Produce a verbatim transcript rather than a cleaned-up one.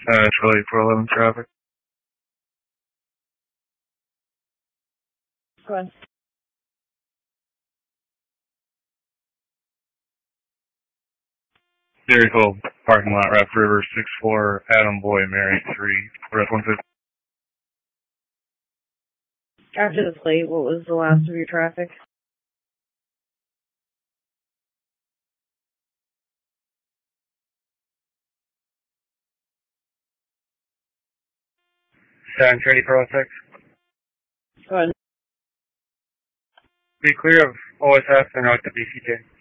Uh, it's really four eleven traffic. Go ahead. Vehicle parking lot, Raft River, six four, Adam Boy, Mary, three, Ref one fifty. After the plate, what was the last of your traffic? seven thirty Pro six. Go ahead. Be clear of O S F and out to B C K.